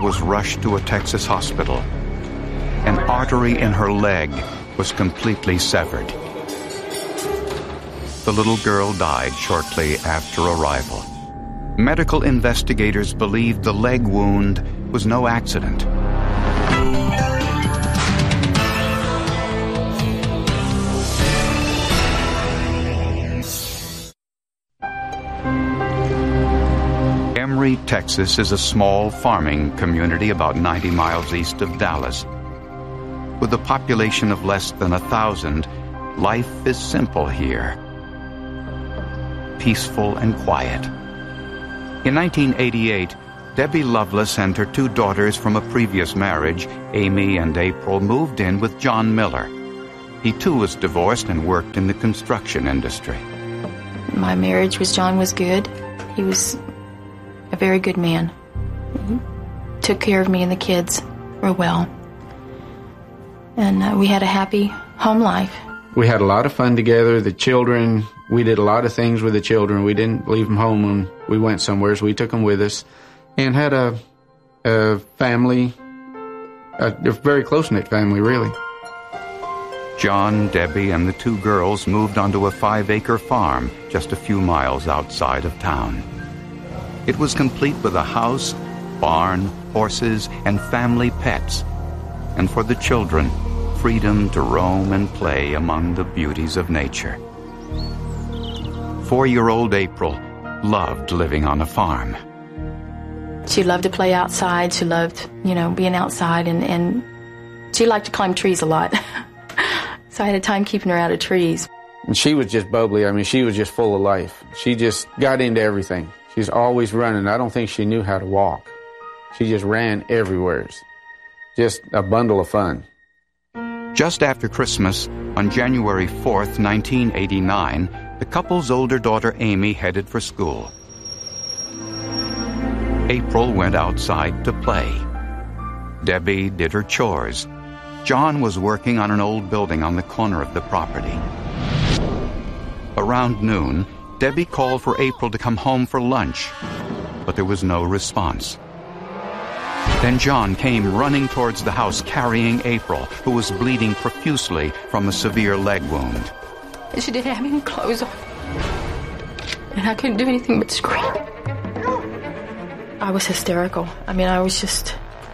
was rushed to a Texas hospital. An artery in her leg was completely severed. The little girl died shortly after arrival. Medical investigators believed the leg wound was no accident. Emory, Texas is a small farming community about 90 miles east of Dallas. With a population of less than 1,000, life is simple here. Peaceful and quiet. In 1988, Debbie Lovelace and her 2 daughters from a previous marriage, Amy and April, moved in with John Miller. He too was divorced and worked in the construction industry. My marriage with John was good. He was a very good man. He took care of me and the kids real well. And we had a happy home life. We had a lot of fun together. The children, we did a lot of things with the children. We didn't leave them home when we went somewhere, so we took them with us. And had a family, a very close-knit family, really. John, Debbie, and the 2 girls moved onto a 5-acre farm just a few miles outside of town. It was complete with a house, barn, horses, and family pets. And for the children, freedom to roam and play among the beauties of nature. 4-year-old April loved living on a farm. She loved to play outside. She loved, being outside, and she liked to climb trees a lot. So I had a time keeping her out of trees. And she was just bubbly. I mean, she was just full of life. She just got into everything. She's always running. I don't think she knew how to walk. She just ran everywhere. Just a bundle of fun. Just after Christmas, on January 4th, 1989, the couple's older daughter Amy headed for school. April went outside to play. Debbie did her chores. John was working on an old building on the corner of the property. Around noon, Debbie called for April to come home for lunch, but there was no response. Then John came running towards the house carrying April, who was bleeding profusely from a severe leg wound. She didn't have any clothes on, and I couldn't do anything but scream. I was hysterical. I was just...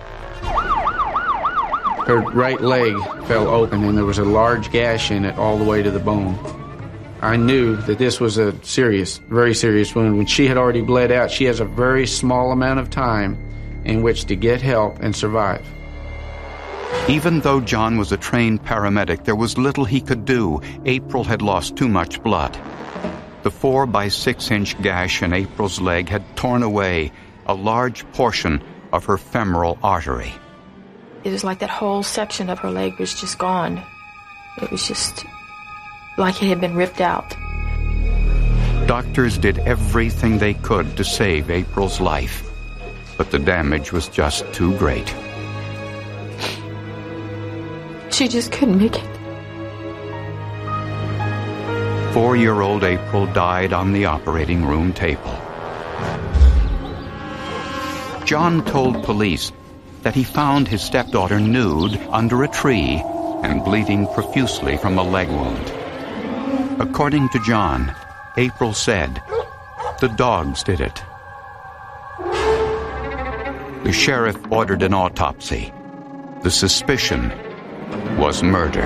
Her right leg fell open, and there was a large gash in it all the way to the bone. I knew that this was a serious, very serious wound. When she had already bled out, she has a very small amount of time in which to get help and survive. Even though John was a trained paramedic, there was little he could do. April had lost too much blood. The 4 by 6-inch gash in April's leg had torn away a large portion of her femoral artery. It was like that whole section of her leg was just gone. It was just like it had been ripped out. Doctors did everything they could to save April's life, but the damage was just too great. She just couldn't make it. 4-year-old April died on the operating room table. John told police that he found his stepdaughter nude under a tree and bleeding profusely from a leg wound. According to John, April said, "The dogs did it." The sheriff ordered an autopsy. The suspicion was murder.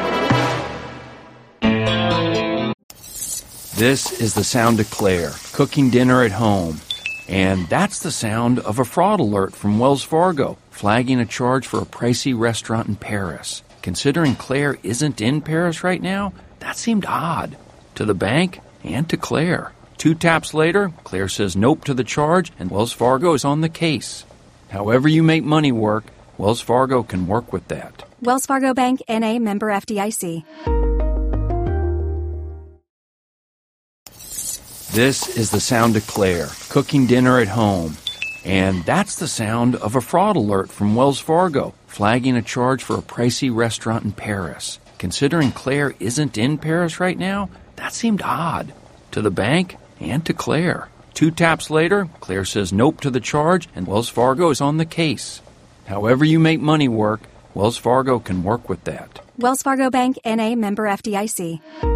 This is the sound of Claire, cooking dinner at home. And that's the sound of a fraud alert from Wells Fargo, flagging a charge for a pricey restaurant in Paris. Considering Claire isn't in Paris right now, that seemed odd to the bank and to Claire. 2 taps later, Claire says nope to the charge, and Wells Fargo is on the case. However you make money work, Wells Fargo can work with that. Wells Fargo Bank, N.A., member FDIC. This is the sound of Claire, cooking dinner at home. And that's the sound of a fraud alert from Wells Fargo, flagging a charge for a pricey restaurant in Paris. Considering Claire isn't in Paris right now, that seemed odd to the bank and to Claire. 2 taps later, Claire says nope to the charge, and Wells Fargo is on the case. However you make money work, Wells Fargo can work with that. Wells Fargo Bank, N.A., member FDIC.